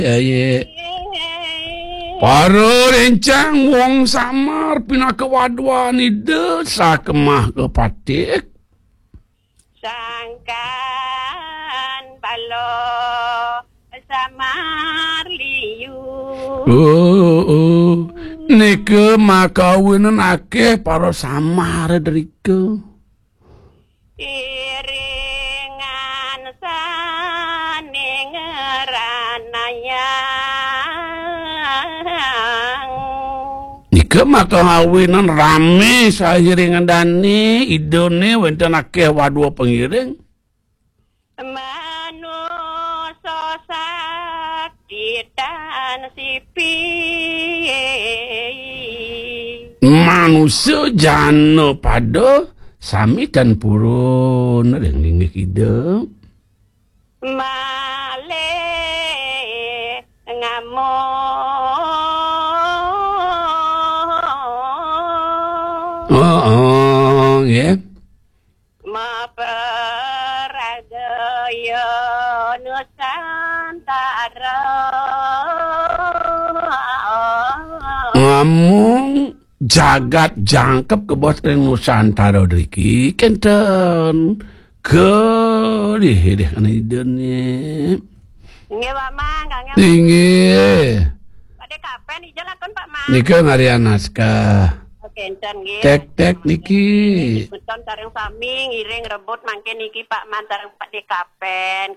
Ye. Para rencang wong samar pina kewaduan ide sakemah ke patik. Sangkan balo samar liu. Nike makawinan akeh para samar derike. Iringan saning ranayang. Nike makawinan rame sahiringan dani idone wenten akeh wadua pengiring. Manusa sakti dan sipi. Manusia jana pada sami dan purun ringgih hidup. Male ngamong. Ya. Maperadaya Nusantara. Ngomong jagat jangkep ke bos Nusantara driki kenten ke deh kan idene. Nggih Pak Mang, kangen. Tinggi. Pada kapan dijelaskan Pak Mang? Nika ngarian naskah. Kenten nggih. Tek niki. Beton sareng sami ngiring rebut mangke niki Pak Man sareng Pak Dekapen